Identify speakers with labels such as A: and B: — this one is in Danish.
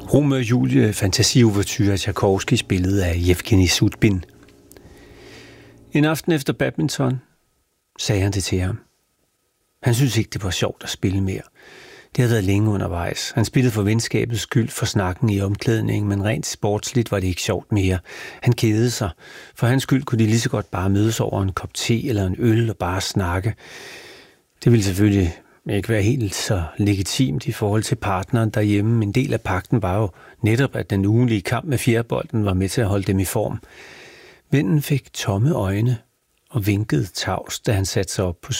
A: Romeo og Julie, fantasieouverture af Tchaikovsky, spillet af Jevgenij Sudbin. En aften efter badminton sagde han det til ham. Han syntes ikke, det var sjovt at spille mere. Det havde været længe undervejs. Han spillede for venskabets skyld, for snakken i omklædningen, men rent sportsligt var det ikke sjovt mere. Han kedede sig. For hans skyld kunne de lige så godt bare mødes over en kop te eller en øl og bare snakke. Det ville selvfølgelig ikke være helt så legitimt i forhold til partneren derhjemme. En del af pagten var jo netop, at den ugenlige kamp med fjerbolden var med til at holde dem i form. Vennen fik tomme øjne og vinkede tavst, da han satte sig op på